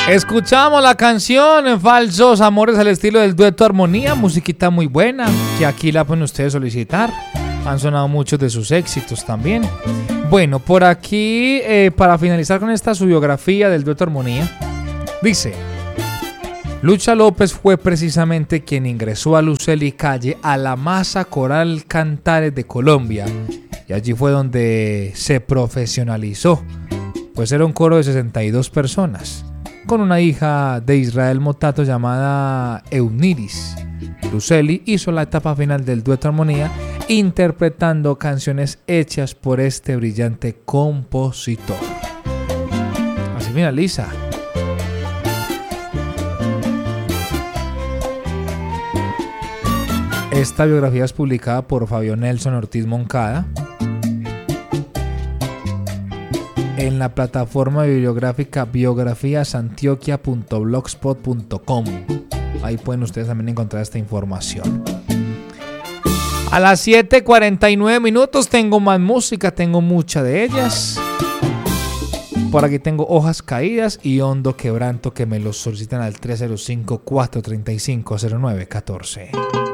Escuchamos la canción Falsos Amores al estilo del dueto Armonía, musiquita muy buena, que aquí la pueden ustedes solicitar. Han sonado muchos de sus éxitos también. Bueno, por aquí, para finalizar con esta su biografía del dueto Armonía, dice: Lucha López fue precisamente quien ingresó a Lucely Calle a la Masa Coral Cantares de Colombia, y allí fue donde se profesionalizó, pues era un coro de 62 personas, con una hija de Israel Motato llamada Euniris. Lucely hizo la etapa final del dueto Armonía, interpretando canciones hechas por este brillante compositor. Así finaliza. Esta biografía es publicada por Fabio Nelson Ortiz Moncada en la plataforma bibliográfica biografiasantioquia.blogspot.com. Ahí pueden ustedes también encontrar esta información. A las 7:49 tengo más música, tengo mucha de ellas. Por aquí tengo Hojas Caídas y Hondo Quebranto, que me los solicitan al 305-435-0914.